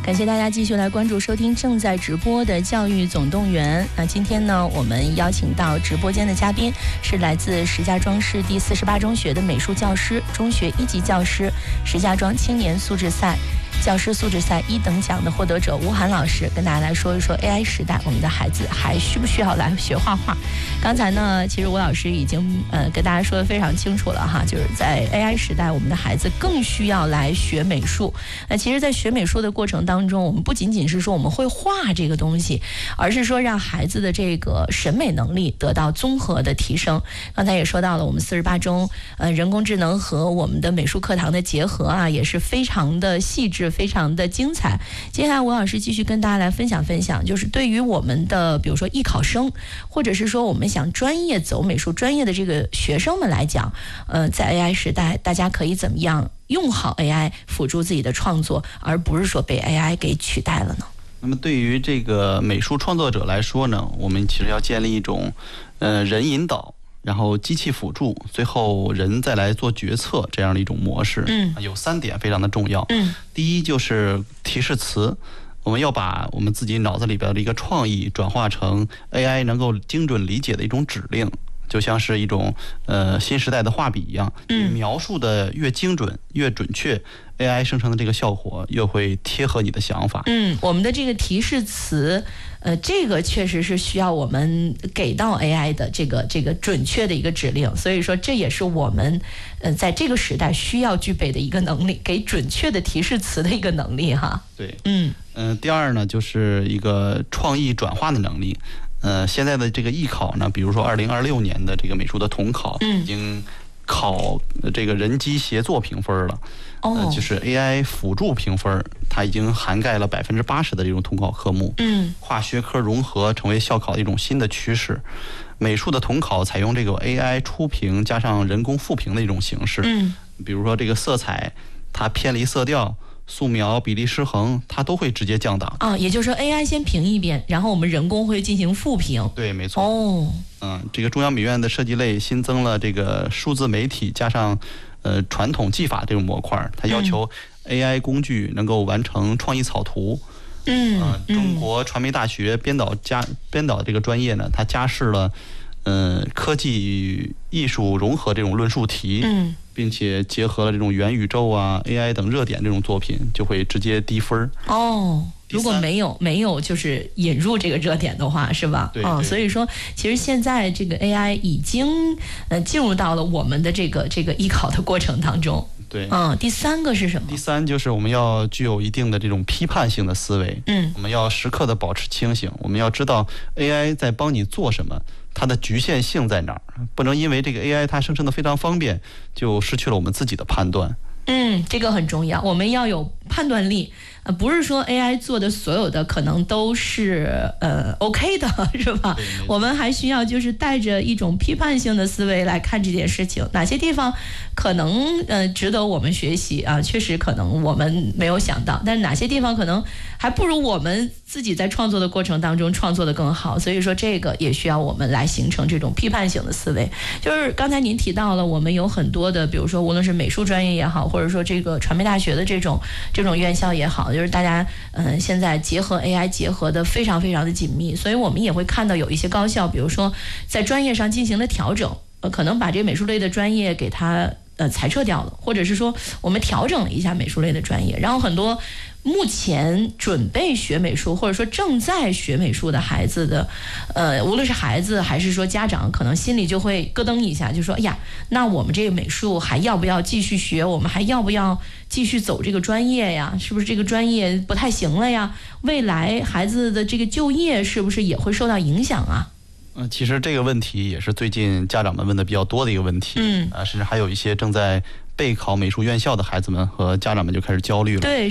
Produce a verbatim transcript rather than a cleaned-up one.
感谢大家继续来关注收听正在直播的教育总动员。那今天呢，我们邀请到直播间的嘉宾是来自石家庄市第四十八中学的美术教师、中学一级教师、石家庄青年素质赛教师素质赛一等奖的获得者吴涵老师，跟大家来说一说 A I 时代我们的孩子还需不需要来学画画。刚才呢，其实吴老师已经呃跟大家说得非常清楚了哈，就是在 A I 时代我们的孩子更需要来学美术。那其实在学美术的过程当中，我们不仅仅是说我们会画这个东西，而是说让孩子的这个审美能力得到综合的提升。刚才也说到了我们四十八中呃人工智能和我们的美术课堂的结合啊，也是非常的细致，非常的精彩。接下来吴老师继续跟大家来分享分享，就是对于我们的比如说艺考生，或者是说我们想专业走美术专业的这个学生们来讲，呃，在 A I 时代大家可以怎么样用好 A I 辅助自己的创作，而不是说被 A I 给取代了呢？ 那么对于这个美术创作者来说呢，我们其实要建立一种呃人引导，然后机器辅助，最后人再来做决策这样的一种模式。嗯，有三点非常的重要。嗯，第一就是提示词，我们要把我们自己脑子里边的一个创意转化成 A I 能够精准理解的一种指令，就像是一种呃新时代的画笔一样，嗯，描述的越精准越准确，A I 生成的这个效果越会贴合你的想法。 嗯，我们的这个提示词，呃，这个确实是需要我们给到 A I 的这个这个准确的一个指令，所以说这也是我们呃在这个时代需要具备的一个能力，给准确的提示词的一个能力哈。 对，嗯嗯、呃，第二呢，就是一个创意转化的能力。呃，现在的这个艺考呢，比如说二零二六年的这个美术的统考，嗯，已经考这个人机协作评分了，哦、呃，就是 A I 辅助评分，它已经涵盖了百分之八十的这种统考科目，嗯，跨学科融合成为校考的一种新的趋势。美术的统考采用这个 A I 初评加上人工复评的一种形式，嗯，比如说这个色彩，它偏离色调。素描、比例失衡，它都会直接降档啊，也就是说 A I 先评一遍，然后我们人工会进行复评。 对，没错。哦，嗯，这个中央美院的设计类新增了这个数字媒体加上呃传统技法这种模块，它要求 A I 工具能够完成创意草图。嗯，呃、中国传媒大学编导加编导这个专业呢，它加试了呃科技与艺术融合这种论述题。嗯。并且结合了这种元宇宙啊、A I 等热点这种作品，就会直接低分哦。 如果没有没有就是引入这个热点的话，是吧？ 对。 哦，所以说其实现在这个 A I 已经呃进入到了我们的这个这个艺考的过程当中。 对。 嗯，第三个是什么？ 第三就是我们要具有一定的这种批判性的思维。嗯。我们要时刻的保持清醒，我们要知道 A I 在帮你做什么。它的局限性在哪儿？不能因为这个 A I 它生成的非常方便，就失去了我们自己的判断。 嗯，这个很重要，我们要有判断力。呃，不是说 A I 做的所有的可能都是呃 OK 的，是吧？我们还需要就是带着一种批判性的思维来看这件事情，哪些地方可能呃值得我们学习啊？确实可能我们没有想到，但是哪些地方可能还不如我们自己在创作的过程当中创作的更好。所以说这个也需要我们来形成这种批判性的思维。就是刚才您提到了，我们有很多的，比如说无论是美术专业也好，或者说这个传媒大学的这种这种院校也好。就是大家嗯、呃，现在结合 A I 结合的非常非常的紧密，所以我们也会看到有一些高校，比如说在专业上进行了调整，呃，可能把这个美术类的专业给它呃裁撤掉了，或者是说我们调整了一下美术类的专业，然后很多目前准备学美术或者说正在学美术的孩子的，呃，无论是孩子还是说家长，可能心里就会咯噔一下，就说哎呀，那我们这个美术还要不要继续学？我们还要不要继续走这个专业呀？是不是这个专业不太行了呀？未来孩子的这个就业是不是也会受到影响啊？ 嗯，其实这个问题也是最近家长们问的比较多的一个问题。嗯，啊，甚至还有一些正在备考美术院校的孩子们和家长们就开始焦虑了。 对。